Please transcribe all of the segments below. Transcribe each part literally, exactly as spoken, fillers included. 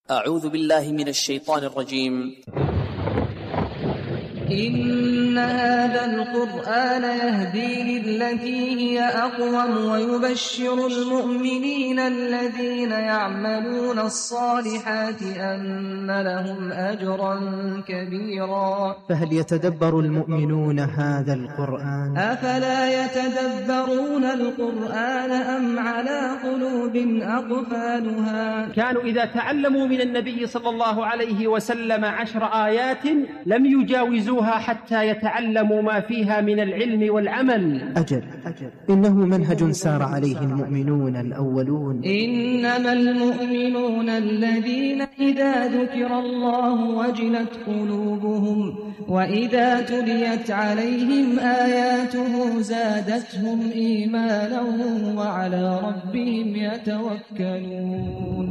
أعوذ بالله من الشيطان الرجيم. إن هذا القرآن يهدي للتي هي أقوم ويبشر المؤمنين الذين يعملون الصالحات أن لهم أجرا كبيرا. فهل يتدبر المؤمنون هذا القرآن؟ أفلا يتدبرون القرآن أم على قلوب أقفالها؟ كانوا إذا تعلموا من النبي صلى الله عليه وسلم عشر آيات لم يجاوزوا حتى يتعلموا ما فيها من العلم والعمل. أجل, أجل إنه منهج سار عليه المؤمنون الأولون. إنما المؤمنون الذين إذا ذكر الله وجلت قلوبهم وإذا تليت عليهم آياته زادتهم إيمانا وعلى ربهم يتوكلون.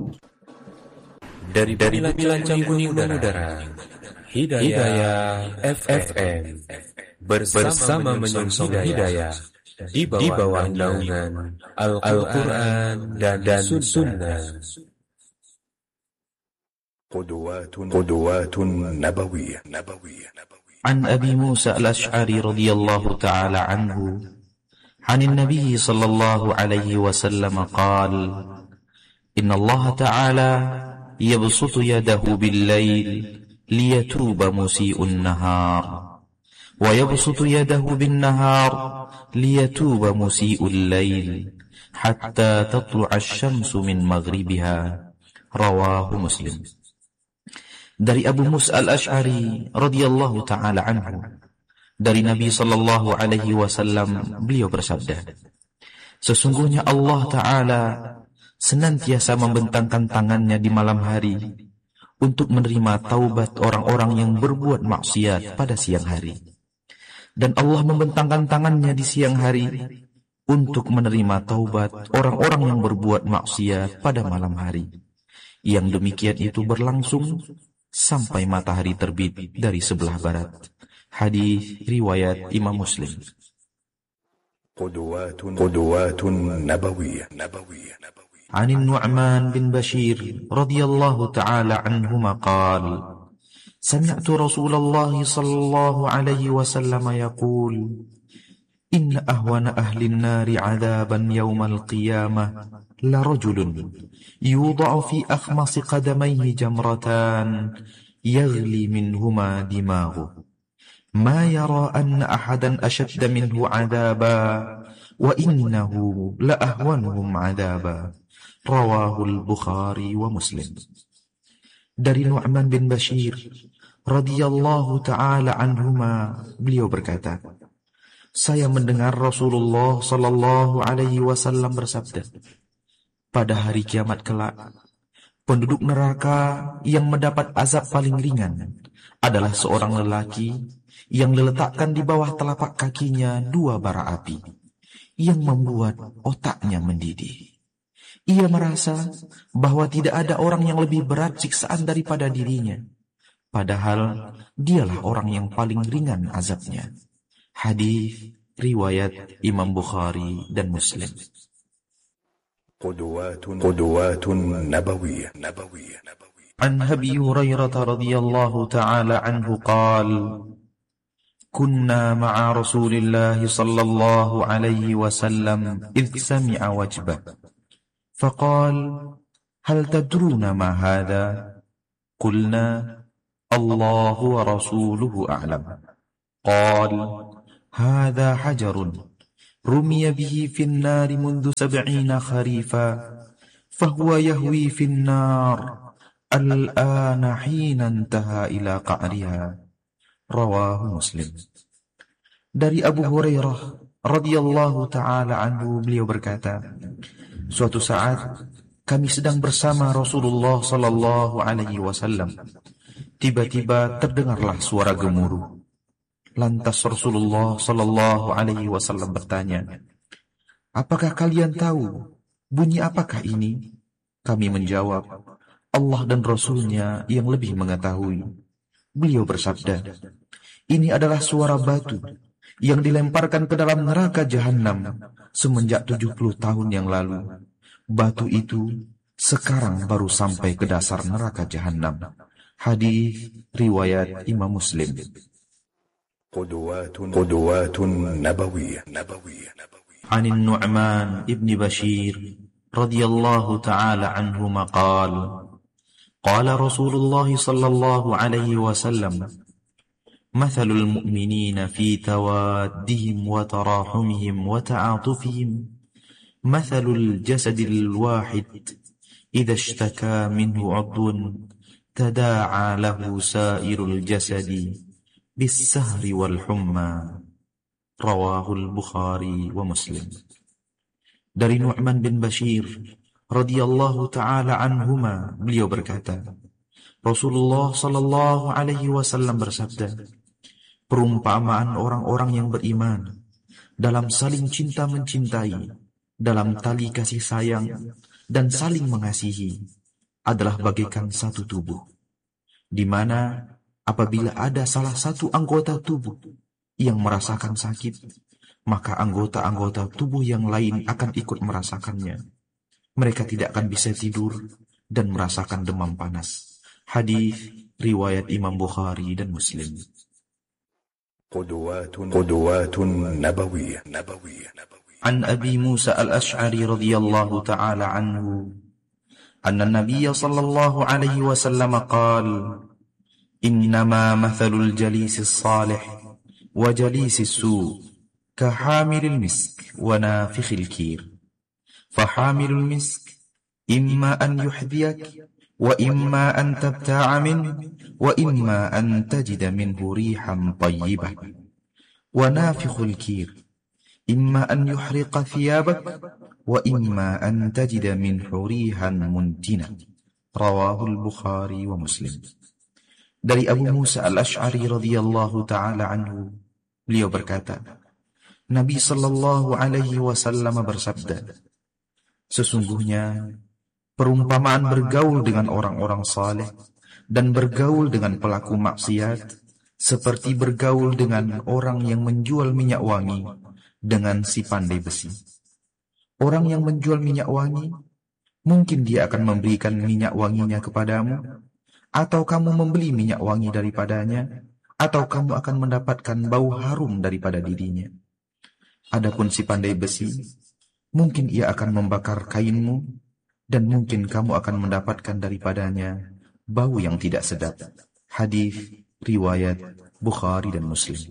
Dari bilangan kuning udara, Hidayah F M bersama menyongsong hidayah di bawah naungan Al-Quran dan Sunnah. قدوات نبوية. عن أبي موسى الأشعري رضي الله تعالى عنه عن النبي صلى الله عليه وسلم قال: إن الله تعالى يبسط يده بالليل ليتوب مسيء النهار ويبسط يده بالنهار ليتوب مسيء الليل حتى تطلع الشمس من مغربها. رواه مسلم. Dari Abu Musa al-Ash'ari radhiyallahu ta'ala anhu, dari Nabi sallallahu alaihi wasallam, beliau bersabda, sesungguhnya Allah Ta'ala senantiasa membentangkan tangannya di malam hari untuk menerima taubat orang-orang yang berbuat maksiat pada siang hari. Dan Allah membentangkan tangannya di siang hari untuk menerima taubat orang-orang yang berbuat maksiat pada malam hari. Yang demikian itu berlangsung sampai matahari terbit dari sebelah barat. Hadis riwayat Imam Muslim. قدوات نبوية. عن النعمان بن بشير رضي الله تعالى عنهما قال: سمعت رسول الله صلى الله عليه وسلم يقول: إن أهون أهل النار عذابا يوم القيامة لرجل يوضع في أخمص قدميه جمرتان يغلي منهما دماغه ما يرى أن أحدا أشد منه عذابا وإنه لأهونهم عذابا. Rawahul Bukhari wa Muslim. Dari Nu'man bin Bashir radhiyallahu ta'ala anhuma, beliau berkata, saya mendengar Rasulullah sallallahu alaihi wasallam bersabda, pada hari kiamat kelak, penduduk neraka yang mendapat azab paling ringan adalah seorang lelaki yang diletakkan di bawah telapak kakinya dua bara api yang membuat otaknya mendidih. Ia merasa bahwa tidak ada orang yang lebih berat siksaan daripada dirinya, padahal dialah orang yang paling ringan azabnya. Hadis riwayat Imam Bukhari dan Muslim. قدوات نبوية. عن أبي هريرة رضي الله تعالى عنه قال: كنا مع رسول الله صلى الله عليه وسلم إذ سمع وجبه فقال: هل تدرون ما هذا؟ قلنا: الله ورسوله أعلم. قال: هذا حجر رمي به في النار منذ سبعين خريفا فهو يهوي في النار الآن حين انتهى إلى قعرها. رواه مسلم. Dari Abu Hurairah radhiyallahu ta'ala anhu, beliau berkata, suatu saat kami sedang bersama Rasulullah sallallahu alaihi wasallam. Tiba-tiba terdengarlah suara gemuruh. Lantas Rasulullah sallallahu alaihi wasallam bertanya, apakah kalian tahu bunyi apakah ini? Kami menjawab, Allah dan Rasulnya yang lebih mengetahui. Beliau bersabda, ini adalah suara batu yang dilemparkan ke dalam neraka Jahannam semenjak tujuh puluh tahun yang lalu. Batu itu sekarang baru sampai ke dasar neraka Jahannam. Hadis riwayat Imam Muslim. قدوات نبوية عن النعمان ابن بشير رضي الله تعالى عنهما قال قال رسول الله صلى الله عليه وسلم مثل المؤمنين في توادهم وتراحمهم وتعاطفهم مثل الجسد الواحد إذا اشتكى منه عضو تداعى له سائر الجسد بالسهر والحمى. Rawahul Bukhari wa Muslim. Dari Nu'man bin Bashir radhiyallahu ta'ala anhuma, beliau berkata, Rasulullah sallallahu alaihi wasallam bersabda, perumpamaan orang-orang yang beriman dalam saling cinta mencintai, dalam tali kasih sayang dan saling mengasihi adalah bagaikan satu tubuh, di mana apabila ada salah satu anggota tubuh yang merasakan sakit, maka anggota-anggota tubuh yang lain akan ikut merasakannya. Mereka tidak akan bisa tidur dan merasakan demam panas. Hadis riwayat Imam Bukhari dan Muslim. قدوات نبوية عن أبي موسى الأشعري رضي الله تعالى عنه أن النبي صلى الله عليه وسلم قال إنما مثل الجليس الصالح وجليس السوء كحامل المسك ونافخ الكير فحامل المسك إما أن يحذيك وإما أن تبتاع منه وإما أن تجد منه ريحا طيبة ونافخ الكير إما أن يحرق ثيابك وإما أن تجد منه ريحا منتنة. رواه البخاري ومسلم. Dari Abu Musa al-Ash'ari radhiyallahu ta'ala anhu, beliau berkata, Nabi sallallahu alaihi wasallam bersabda, sesungguhnya perumpamaan bergaul dengan orang-orang saleh dan bergaul dengan pelaku maksiat seperti bergaul dengan orang yang menjual minyak wangi dengan si pandai besi. Orang yang menjual minyak wangi, mungkin dia akan memberikan minyak wanginya kepadamu, atau kamu membeli minyak wangi daripadanya, atau kamu akan mendapatkan bau harum daripada dirinya. Adapun si pandai besi, mungkin ia akan membakar kainmu, dan mungkin kamu akan mendapatkan daripadanya bau yang tidak sedap. Hadis riwayat Bukhari dan Muslim.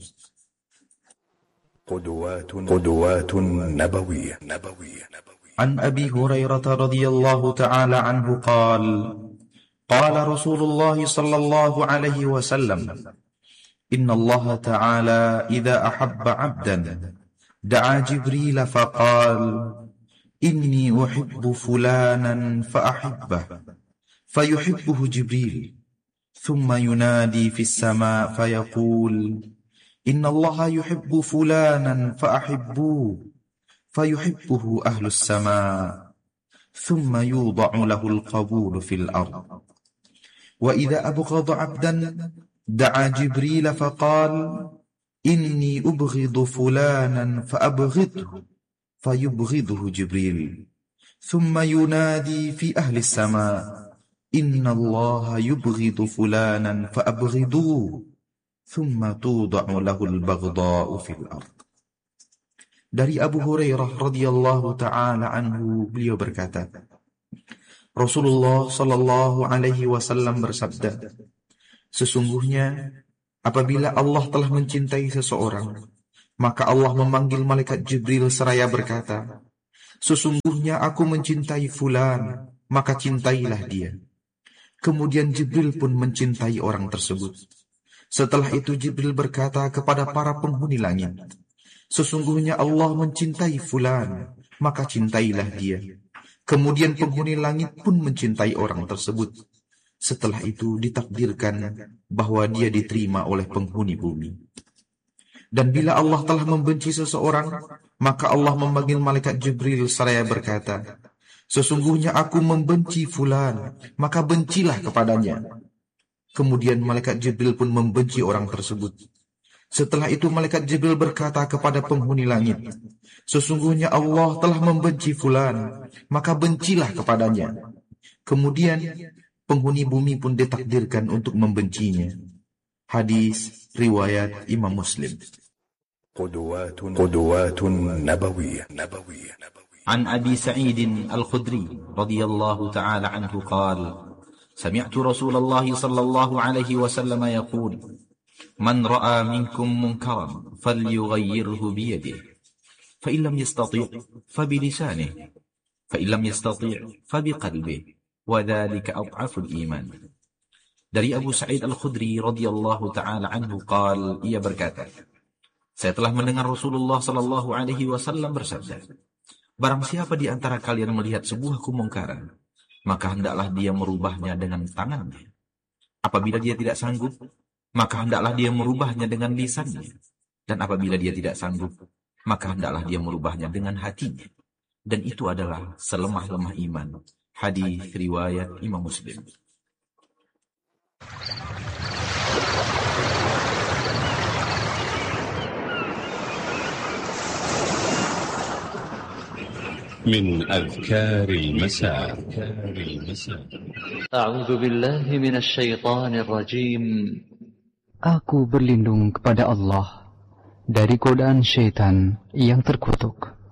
قدوات نبوية عن أبي هريرة رضي الله تعالى عنه قال قال رسول الله صلى الله عليه وسلم إن الله تعالى إذا أحب عبدا دعا جبريل فقال إني أحب فلانا فأحبه فيحبه جبريل ثم ينادي في السماء فيقول إن الله يحب فلانا فأحبوه فيحبه أهل السماء ثم يوضع له القبول في الأرض. وإذا أبغض عبدا دعا جبريل فقال إني أبغض فلانا فأبغضه فيبغضه جبريل ثم ينادي في أهل السماء إن الله يبغض فلانا فأبغضوه ثم توضع له البغضاء في الأرض. Dari Abu Hurairah radhiyallahu ta'ala anhu, beliau berkata, Rasulullah sallallahu alaihi wasallam bersabda, sesungguhnya apabila Allah telah mencintai seseorang, maka Allah memanggil malaikat Jibril seraya berkata, sesungguhnya aku mencintai fulan, maka cintailah dia. Kemudian Jibril pun mencintai orang tersebut. Setelah itu Jibril berkata kepada para penghuni langit, sesungguhnya Allah mencintai fulan, maka cintailah dia. Kemudian penghuni langit pun mencintai orang tersebut. Setelah itu ditakdirkan bahwa dia diterima oleh penghuni bumi. Dan bila Allah telah membenci seseorang, maka Allah memanggil malaikat Jibril seraya berkata, sesungguhnya aku membenci fulan, maka bencilah kepadanya. Kemudian malaikat Jibril pun membenci orang tersebut. Setelah itu malaikat Jibril berkata kepada penghuni langit, sesungguhnya Allah telah membenci fulan, maka bencilah kepadanya. Kemudian penghuni bumi pun ditakdirkan untuk membencinya. Hadis riwayat Imam Muslim. Qudwatun nabawiyah. An Abi Sa'id Al-Khudri radhiyallahu ta'ala anhu qala Sami'tu Rasulullah sallallahu alaihi wasallam yaqul Man ra'a minkum munkaran falyughayyirhu biyadihi fa in lam yastati' fa bilisanihi fa in lam yastati' fa biqalbihi wa dhalika adhaful iman. Dari Abu Sa'id Al-Khudri radhiyallahu ta'ala anhu qala, ia berkata, saya telah mendengar Rasulullah sallallahu alaihi wasallam bersabda, barang siapa di antara kalian melihat sebuah kemungkaran, maka hendaklah dia merubahnya dengan tangannya. Apabila dia tidak sanggup, maka hendaklah dia merubahnya dengan lisannya. Dan apabila dia tidak sanggup, maka hendaklah dia merubahnya dengan hatinya. Dan itu adalah selemah-lemah iman. Hadis riwayat Imam Muslim. من أذكار المساء أعوذ بالله من الشيطان الرجيم. Aku berlindung kepada Allah dari godaan syaitan yang terkutuk.